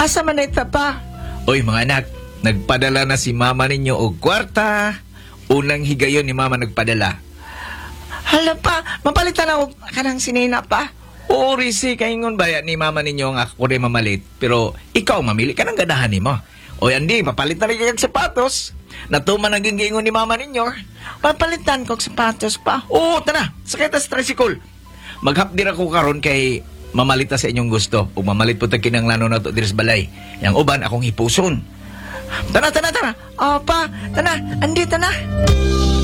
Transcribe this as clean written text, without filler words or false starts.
Asa man ita pa? Oy mga anak, nagpadala na si mama ninyo og kwarta. Unang higayon ni mama nagpadala. Hala pa, mapalitan ako kanang sinina pa. Oo, Risi, kaingon ba ni mama ninyo nga ako rin mamalit. Pero ikaw mamili ka ng ganahan ni mo. Oy, Andi, papalitan na kayong sapatos. Natuman ang gingingon ni mama ninyo. Papalitan ko sapatos pa. Oo, tana, sakay ta sa tricycle. Maghapdir ako karon kay mamalita sa inyong gusto. O mamalit po tagkinang lano na to diris balay. Yang uban akong hipuson. Tana. Opa, tana, Andi, tana.